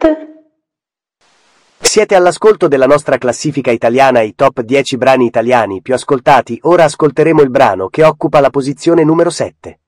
Siete all'ascolto della nostra classifica italiana, i top 10 brani italiani più ascoltati. Ora ascolteremo il brano che occupa la posizione numero 7.